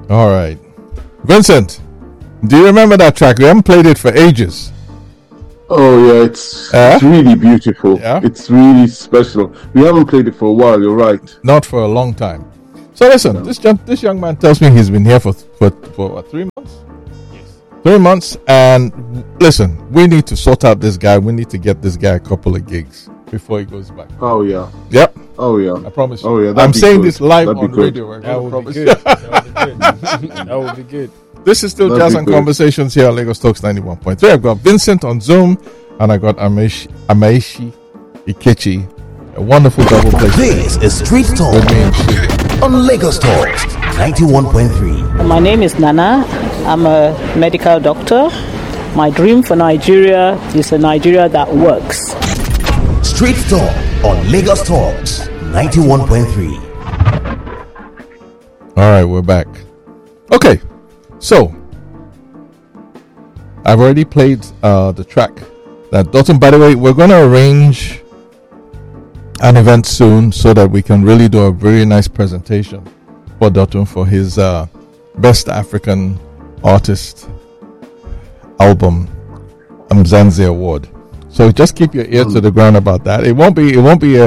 All right. Vincent, do you remember that track? We haven't played it for ages. Oh yeah, it's really beautiful. Yeah? It's really special. We haven't played it for a while. You're right. Not for a long time. So listen, this young man tells me he's been here for what, 3 months? Yes. 3 months, and listen, we need to sort out this guy. We need to get this guy a couple of gigs before he goes back. Oh yeah. Yep. Oh yeah. I promise you. Oh yeah. I'm saying good. this live That'd on be good. radio. That would be good. That would be good. This is still That'd Jazz be and good. Conversations here on Lagos Talks 91.3. I've got Vincent on Zoom, and I got Amaishi Ikechi, a wonderful double play. This is Street Talk With me in studio. on Lagos Talks 91.3. My name is Nana. I'm a medical doctor. My dream for Nigeria is a Nigeria that works. Street Talk on Lagos Talks 91.3. All right, we're back. Okay, so I've already played the track that Dotun. By the way, we're going to arrange an event soon so that we can really do a very nice presentation for Dotun for his Best African Artist album Mzansi Award. So just keep your ear to the ground about that. It won't be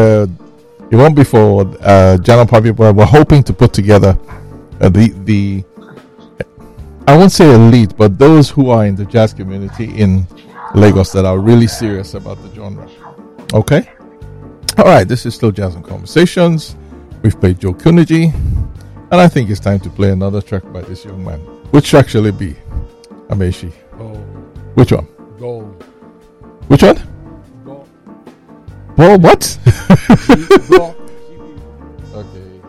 for general public, but we're hoping to put together the I won't say elite, but those who are in the jazz community in Lagos that are really serious about the genre. Okay? All right, this is still Jazz and Conversations. We've played Joe Kuniji, and I think it's time to play another track by this young man. Which track shall it be, Ameshi? Gold. Which one? Gold. Which one? Gold. Ball what? Gold. Okay.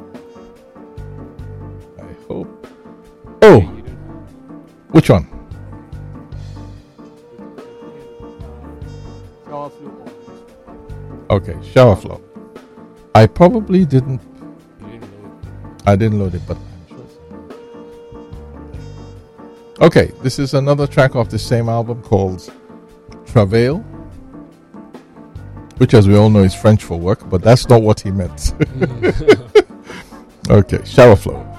I hope. Oh, which one? Okay, Shower Flow. I probably didn't. I didn't load it, but I'm sure. Okay, this is another track off the same album called Travail, which, as we all know, is French for work, but that's not what he meant. Okay, Shower Flow.